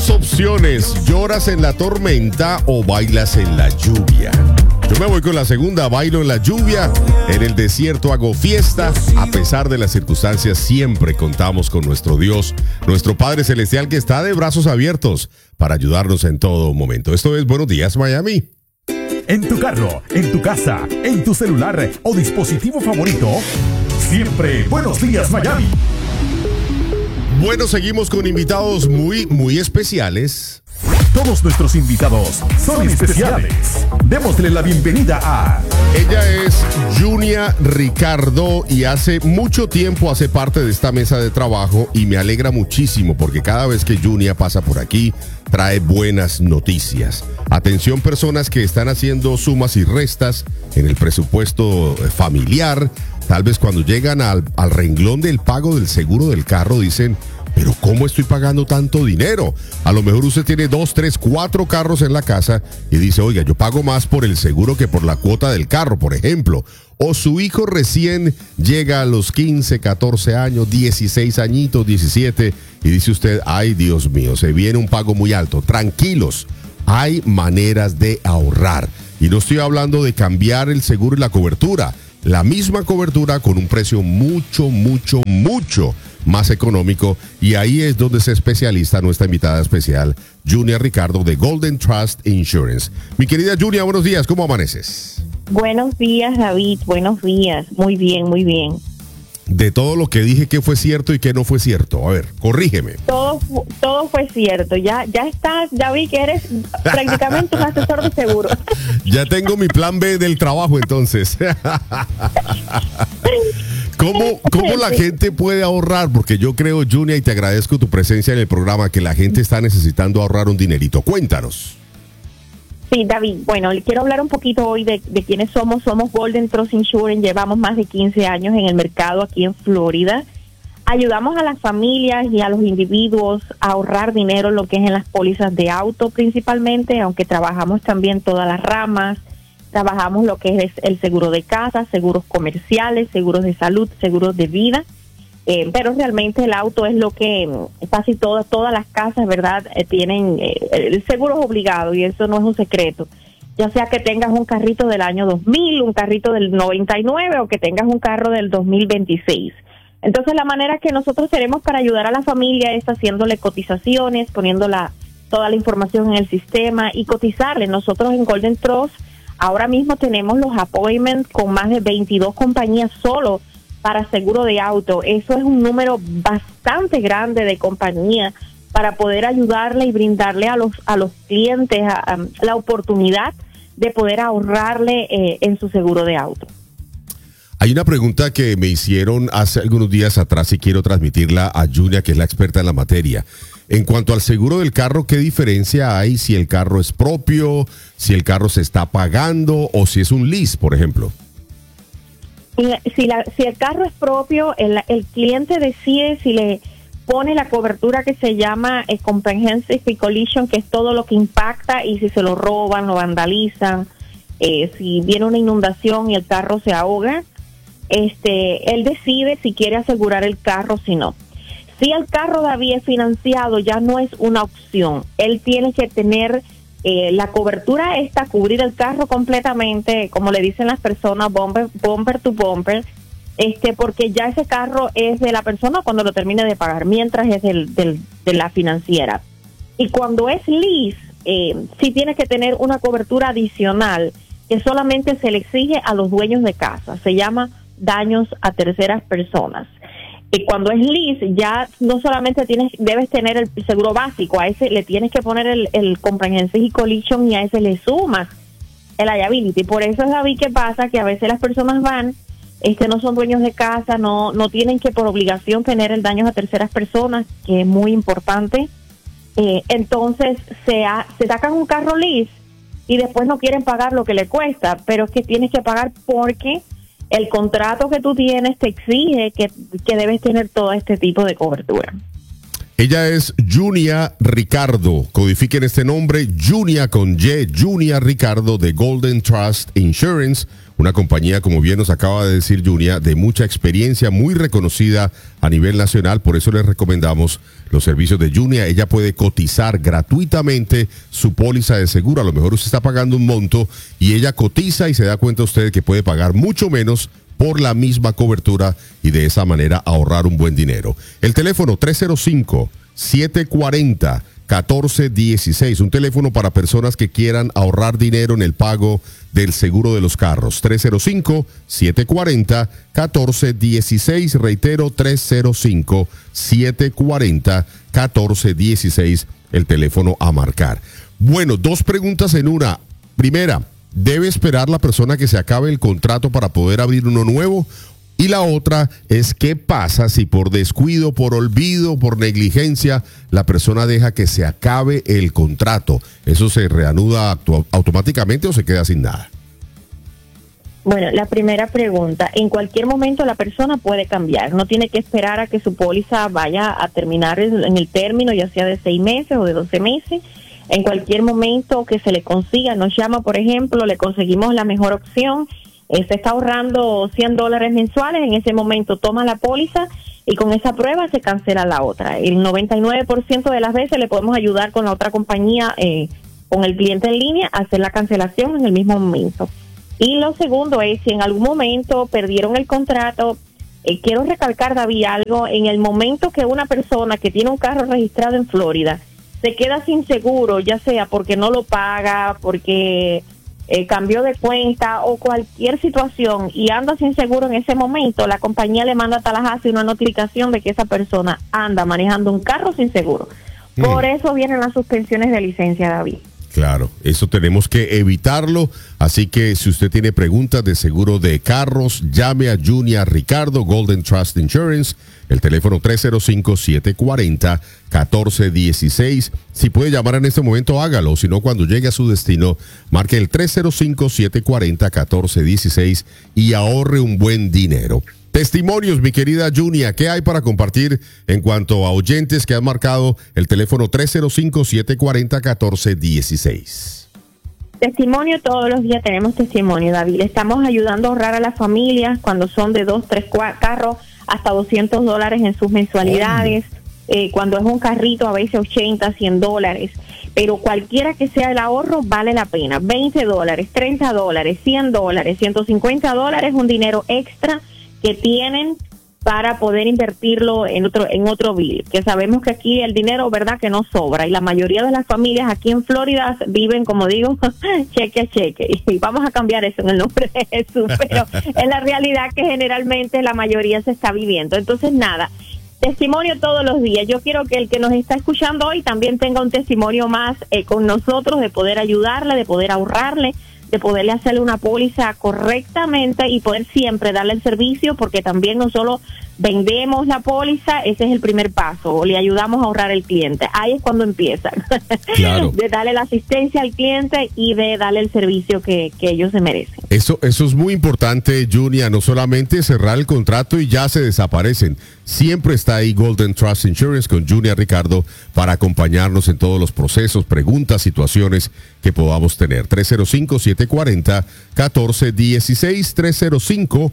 Dos opciones, ¿lloras en la tormenta o bailas en la lluvia? Yo me voy con la segunda, bailo en la lluvia, en el desierto hago fiesta, a pesar de las circunstancias siempre contamos con nuestro Dios, nuestro Padre Celestial que está de brazos abiertos para ayudarnos en todo momento. Esto es Buenos Días Miami. En tu carro, en tu casa, en tu celular o dispositivo favorito, siempre Buenos Días Miami. Bueno, seguimos con invitados muy especiales. Todos nuestros invitados son especiales. Démosle la bienvenida a... Ella es Junia Ricardo y hace mucho tiempo hace parte de esta mesa de trabajo y me alegra muchísimo porque cada vez que Junia pasa por aquí trae buenas noticias. Atención, personas que están haciendo sumas y restas en el presupuesto familiar. Tal vez cuando llegan al renglón del pago del seguro del carro dicen, pero ¿cómo estoy pagando tanto dinero? A lo mejor usted tiene 2, 3, 4 carros en la casa y dice, oiga, yo pago más por el seguro que por la cuota del carro, por ejemplo. O su hijo recién llega a los 15, 14 años, 16 añitos, 17 y dice usted, ay Dios mío, se viene un pago muy alto. Tranquilos, hay maneras de ahorrar. Y no estoy hablando de cambiar el seguro y la cobertura. La misma cobertura con un precio mucho más económico, y ahí es donde se especializa nuestra invitada especial, Junia Ricardo de Golden Trust Insurance. Mi querida Junia, buenos días, ¿cómo amaneces? Buenos días, David, buenos días, muy bien, muy bien. De todo lo que dije, ¿qué fue cierto y qué no fue cierto? A ver, corrígeme. Todo fue cierto, ya vi que eres prácticamente un asesor de seguro. Ya tengo mi plan B del trabajo entonces. ¿Cómo la gente puede ahorrar? Porque yo creo, Junia, y te agradezco tu presencia en el programa, que la gente está necesitando ahorrar un dinerito. Cuéntanos. Sí, David, bueno, le quiero hablar un poquito hoy de quiénes somos. Somos Golden Trust Insurance, llevamos más de 15 años en el mercado aquí en Florida. Ayudamos a las familias y a los individuos a ahorrar dinero, lo que es en las pólizas de auto principalmente, aunque trabajamos también todas las ramas. Trabajamos lo que es el seguro de casa, seguros comerciales, seguros de salud, seguros de vida. Pero realmente el auto es lo que casi todas las casas, ¿verdad? Tienen el seguro es obligado y eso no es un secreto. Ya sea que tengas un carrito del año 2000, un carrito del 99 o que tengas un carro del 2026. Entonces la manera que nosotros tenemos para ayudar a la familia es haciéndole cotizaciones, poniendo toda la información en el sistema y cotizarle. Nosotros en Golden Trust ahora mismo tenemos los appointments con más de 22 compañías solo para seguro de auto. Eso es un número bastante grande de compañías para poder ayudarle y brindarle a los clientes la oportunidad de poder ahorrarle en su seguro de auto. Hay una pregunta que me hicieron hace algunos días atrás y quiero transmitirla a Junia, que es la experta en la materia. En cuanto al seguro del carro, ¿qué diferencia hay si el carro es propio, si el carro se está pagando o si es un lease, por ejemplo? Si el carro es propio, el cliente decide si le pone la cobertura que se llama Comprehensive Collision, que es todo lo que impacta, y si se lo roban, lo vandalizan, si viene una inundación y el carro se ahoga, él decide si quiere asegurar el carro o si no. Si el carro todavía es financiado, ya no es una opción. Él tiene que tener la cobertura esta, cubrir el carro completamente, como le dicen las personas, bumper to bumper, porque ya ese carro es de la persona cuando lo termine de pagar, mientras es de la financiera. Y cuando es lease, sí tiene que tener una cobertura adicional que solamente se le exige a los dueños de casa. Se llama daños a terceras personas. Y cuando es lease, ya no solamente debes tener el seguro básico, a ese le tienes que poner el Comprehensive Collision y a ese le sumas el liability. Por eso es, David, que pasa que a veces las personas van, no son dueños de casa, no tienen que por obligación tener el daño a terceras personas, que es muy importante. Entonces se sacan un carro lease y después no quieren pagar lo que le cuesta, pero es que tienes que pagar porque el contrato que tú tienes te exige que debes tener todo este tipo de cobertura. Ella es Junia Ricardo. Codifiquen este nombre, Junia con Y, Junia Ricardo de Golden Trust Insurance, una compañía, como bien nos acaba de decir Junia, de mucha experiencia, muy reconocida a nivel nacional. Por eso les recomendamos los servicios de Junia. Ella puede cotizar gratuitamente su póliza de seguro. A lo mejor usted está pagando un monto y ella cotiza y se da cuenta usted que puede pagar mucho menos por la misma cobertura y de esa manera ahorrar un buen dinero. El teléfono 305-740-1416, un teléfono para personas que quieran ahorrar dinero en el pago del seguro de los carros. 305-740-1416, reitero, 305-740-1416, el teléfono a marcar. Bueno, dos preguntas en una. Primera, ¿debe esperar la persona que se acabe el contrato para poder abrir uno nuevo? Y la otra es, ¿qué pasa si por descuido, por olvido, por negligencia, la persona deja que se acabe el contrato? ¿Eso se reanuda automáticamente o se queda sin nada? Bueno, la primera pregunta, en cualquier momento la persona puede cambiar, no tiene que esperar a que su póliza vaya a terminar en el término, ya sea de 6 meses o de 12 meses. En cualquier momento que se le consiga, nos llama, por ejemplo, le conseguimos la mejor opción, se está ahorrando $100 mensuales, en ese momento toma la póliza y con esa prueba se cancela la otra. El 99% de las veces le podemos ayudar con la otra compañía, con el cliente en línea, a hacer la cancelación en el mismo momento. Y lo segundo es, si en algún momento perdieron el contrato, quiero recalcar, David, algo, en el momento que una persona que tiene un carro registrado en Florida se queda sin seguro, ya sea porque no lo paga, porque cambió de cuenta o cualquier situación y anda sin seguro en ese momento, la compañía le manda a Tallahassee una notificación de que esa persona anda manejando un carro sin seguro. Por eso vienen las suspensiones de licencia, David. Claro, eso tenemos que evitarlo, así que si usted tiene preguntas de seguro de carros, llame a Junia Ricardo, Golden Trust Insurance, el teléfono 305-740-1416. Si puede llamar en este momento, hágalo, si no, cuando llegue a su destino, marque el 305-740-1416 y ahorre un buen dinero. Testimonios, mi querida Junia, ¿qué hay para compartir en cuanto a oyentes que han marcado el teléfono 305-740-1416? Testimonio, todos los días tenemos testimonio, David. Estamos ayudando a ahorrar a las familias cuando son de 2, 3 carros, hasta $200 en sus mensualidades. Cuando es un carrito, a veces $80, $100. Pero cualquiera que sea el ahorro, vale la pena. $20, $30, $100, $150 es un dinero extra que tienen para poder invertirlo en otro bill, que sabemos que aquí el dinero, verdad, que no sobra, y la mayoría de las familias aquí en Florida viven, como digo, cheque a cheque, y vamos a cambiar eso en el nombre de Jesús, pero es la realidad que generalmente la mayoría se está viviendo. Entonces, nada, testimonio todos los días. Yo quiero que el que nos está escuchando hoy también tenga un testimonio más con nosotros, de poder ayudarle, de poder ahorrarle, de poderle hacerle una póliza correctamente y poder siempre darle el servicio, porque también no solo vendemos la póliza, ese es el primer paso, le ayudamos a ahorrar al cliente. Ahí es cuando empiezan. Claro. De darle la asistencia al cliente y de darle el servicio que ellos se merecen. Eso es muy importante, Junia, no solamente cerrar el contrato y ya se desaparecen. Siempre está ahí Golden Trust Insurance con Junia Ricardo para acompañarnos en todos los procesos, preguntas, situaciones que podamos tener. 305-740-1416,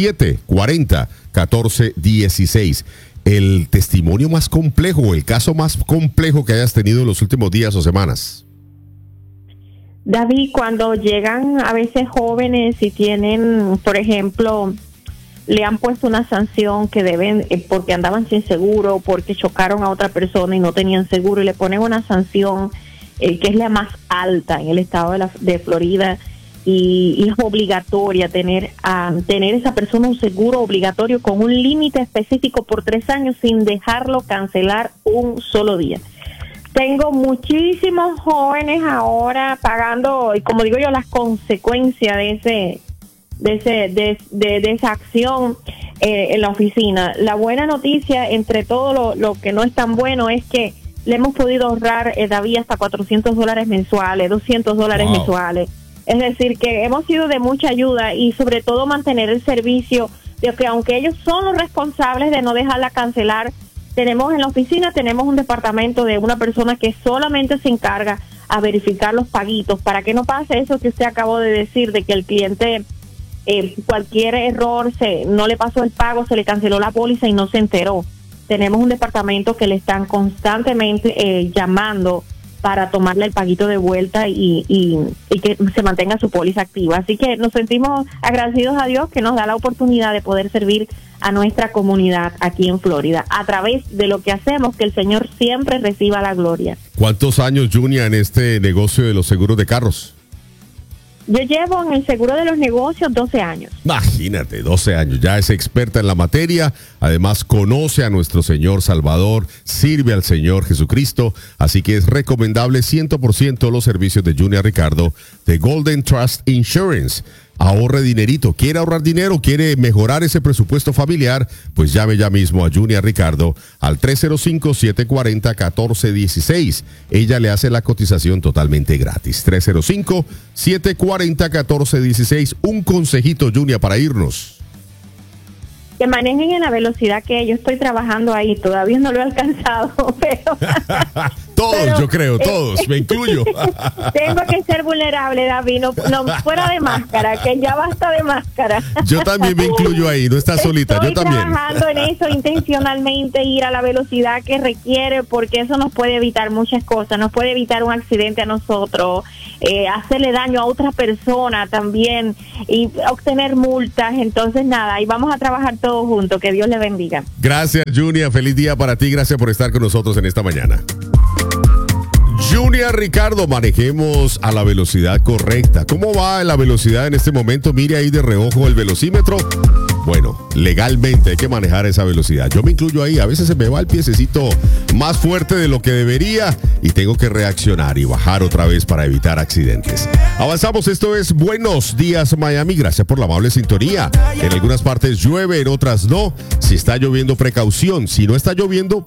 305-740-1416. El testimonio más complejo, el caso más complejo que hayas tenido en los últimos días o semanas. David, cuando llegan a veces jóvenes y tienen, por ejemplo, le han puesto una sanción que deben, porque andaban sin seguro, porque chocaron a otra persona y no tenían seguro, y le ponen una sanción que es la más alta en el estado de Florida, y es obligatoria tener esa persona un seguro obligatorio con un límite específico por 3 años sin dejarlo cancelar un solo día. Tengo muchísimos jóvenes ahora pagando, y como digo yo, las consecuencias de esa acción en la oficina. La buena noticia, entre todo lo que no es tan bueno, es que le hemos podido ahorrar, David, hasta $400 mensuales, $200 mensuales. Es decir, que hemos sido de mucha ayuda, y sobre todo mantener el servicio, de que aunque ellos son los responsables de no dejarla cancelar, tenemos en la oficina, tenemos un departamento de una persona que solamente se encarga a verificar los paguitos, para que no pase eso que usted acabó de decir, de que el cliente, cualquier error, no le pasó el pago, se le canceló la póliza y no se enteró. Tenemos un departamento que le están constantemente llamando para tomarle el paguito de vuelta y que se mantenga su póliza activa. Así que nos sentimos agradecidos a Dios que nos da la oportunidad de poder servir a nuestra comunidad aquí en Florida a través de lo que hacemos, que el Señor siempre reciba la gloria. ¿Cuántos años, Junia, en este negocio de los seguros de carros? Yo llevo en el seguro de los negocios 12 años. Imagínate, 12 años. Ya es experta en la materia. Además, conoce a nuestro Señor Salvador, sirve al Señor Jesucristo. Así que es recomendable 100% los servicios de Junia Ricardo de Golden Trust Insurance. Ahorre dinerito. ¿Quiere ahorrar dinero? ¿Quiere mejorar ese presupuesto familiar? Pues llame ya mismo a Junia Ricardo al 305-740-1416. Ella le hace la cotización totalmente gratis. 305-740-1416. Un consejito, Junia, para irnos. Que manejen en la velocidad que yo estoy trabajando ahí. Todavía no lo he alcanzado, pero... Yo creo, todos, me incluyo. Tengo que ser vulnerable, David, no fuera de máscara, que ya basta de máscara. Yo también me incluyo ahí, no estás solita, yo también. Estoy trabajando en eso intencionalmente, ir a la velocidad que requiere, porque eso nos puede evitar muchas cosas, nos puede evitar un accidente a nosotros, hacerle daño a otra persona también, y obtener multas. Entonces nada, ahí vamos a trabajar todos juntos, que Dios le bendiga. Gracias, Junia, feliz día para ti, gracias por estar con nosotros en esta mañana. Junia Ricardo, manejemos a la velocidad correcta. ¿Cómo va la velocidad en este momento? Mire ahí de reojo el velocímetro. Bueno, legalmente hay que manejar esa velocidad. Yo me incluyo ahí. A veces se me va el piececito más fuerte de lo que debería y tengo que reaccionar y bajar otra vez para evitar accidentes. Avanzamos. Esto es Buenos Días, Miami. Gracias por la amable sintonía. En algunas partes llueve, en otras no. Si está lloviendo, precaución. Si no está lloviendo,